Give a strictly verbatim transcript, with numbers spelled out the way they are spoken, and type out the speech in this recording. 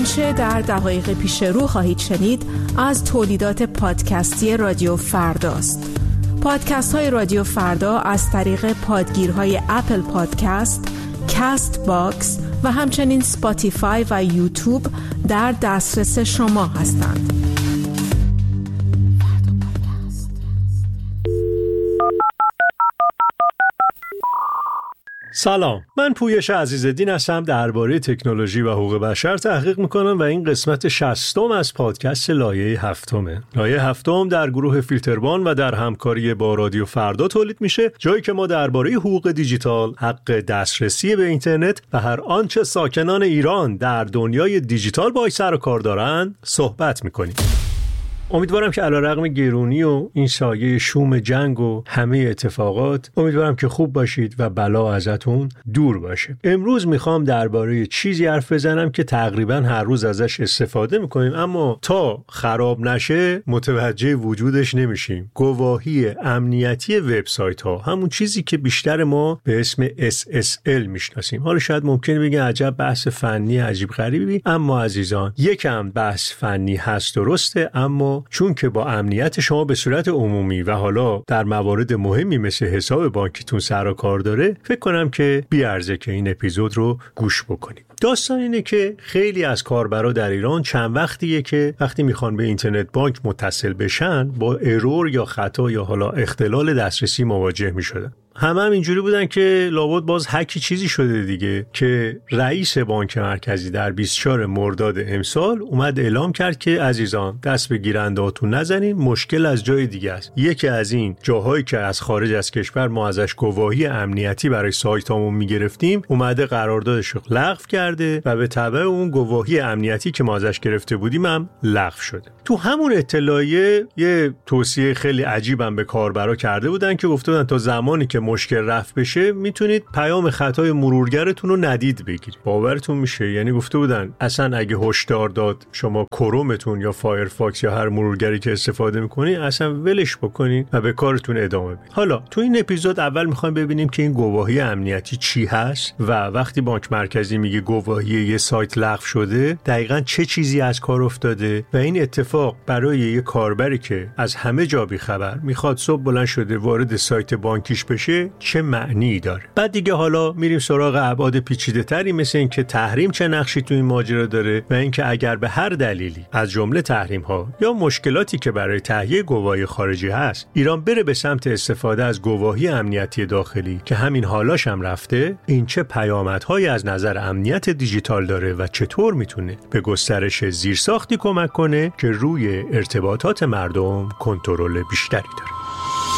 آنچه در دقایق پیش رو خواهید شنید از تولیدات پادکستی رادیو فرداست. پادکست های رادیو فردا از طریق پادگیرهای اپل پادکست، کاست باکس و همچنین سپاتیفای و یوتیوب در دسترس شما هستند. سلام، من پویش عزیزالدین هستم، درباره تکنولوژی و حقوق بشر تحقیق میکنم و این قسمت شصتم از پادکست لایه هفتمه. لایه هفتم در گروه فیلتربان و در همکاری با رادیو فردا تولید میشه، جایی که ما درباره حقوق دیجیتال، حق دسترسی به اینترنت و هر آنچه ساکنان ایران در دنیای دیجیتال باهاش سر و کار دارن صحبت میکنیم. امیدوارم که علیرغم گرونی و این سایه شوم جنگ و همه اتفاقات، امیدوارم که خوب باشید و بلا ازتون دور باشه. امروز میخوام درباره چیزی حرف بزنم که تقریبا هر روز ازش استفاده میکنیم، اما تا خراب نشه متوجه وجودش نمیشیم. گواهی امنیتی وبسایت ها، همون چیزی که بیشتر ما به اسم اس اس ال میشناسیم. حالا شاید ممکنه بگین عجب بحث فنی عجیب غریبی، اما عزیزان یکم بحث فنی هست، درسته، اما چون که با امنیت شما به صورت عمومی و حالا در موارد مهمی مثل حساب بانکیتون سر و کار داره، فکر کنم که بیارزه که این اپیزود رو گوش بکنید. داستان اینه که خیلی از کاربرا در ایران چند وقتیه که وقتی میخوان به اینترنت بانک متصل بشن با ارور یا خطا یا حالا اختلال دسترسی مواجه میشدن. همه هم اینجوری بودن که لابد باز هکی چیزی شده دیگه، که رئیس بانک مرکزی در بیست و چهارم مرداد امسال اومد اعلام کرد که عزیزان دست به گیرنده‌هاتون نزنین، مشکل از جای دیگه است. یکی از این جاهایی که از خارج از کشور ما ازش گواهی امنیتی برای سایتامون میگرفتیم اومده قراردادش رو لغو کرده و به تبع اون گواهی امنیتی که ما ازش گرفته بودیم هم لغو شده. تو همون اطلاعیه یه توصیه خیلی عجیبم به کاربرا کرده بودن که گفته بودن تا زمانی که مشکل رفع بشه میتونید پیام خطای مرورگرتون رو ندید بگیرید. باورتون میشه؟ یعنی گفته بودن اصلا اگه هشدار داد شما کرومتون یا فایرفاکس یا هر مرورگری که استفاده میکنید اصلا ولش بکنید و به کارتون ادامه بدید. حالا تو این اپیزود اول میخوایم ببینیم که این گواهی امنیتی چی هست و وقتی بانک مرکزی میگه گواهی یه سایت لغو شده دقیقاً چه چیزی از کار افتاده و این اتفاق برای یه کاربری که از همه جا بی خبر میخواد صبح بلند شده وارد سایت بانکیش بشه چه معنی داره. بعد دیگه حالا میریم سراغ ابعاد پیچیده‌تری مثل این که تحریم چه نقشی تو این ماجرا داره و اینکه اگر به هر دلیلی از جمله تحریم ها یا مشکلاتی که برای تهیه گواهی خارجی هست ایران بره به سمت استفاده از گواهی امنیتی داخلی که همین حالاش هم رفته، این چه پیامدهایی از نظر امنیت دیجیتال داره و چطور میتونه به گسترش زیرساختی کمک کنه که روی ارتباطات مردم کنترل بیشتری داره.